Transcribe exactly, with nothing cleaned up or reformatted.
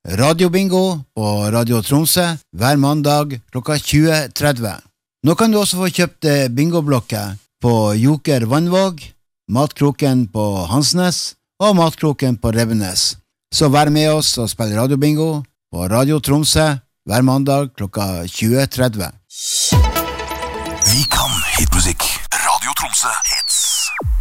Radiobingo på Radio Tromsø hver mandag klokka tjue tretti. Nå kan du også få kjøpt bingoblokker på Joker Vannvåg, Matkroken på Hansnes og Matkroken på Revenes. Så vær med oss og spill radiobingo på Radio Tromsø hver mandag klokka tjue tretti. Vi kan hitmusikk. Radio Tromsø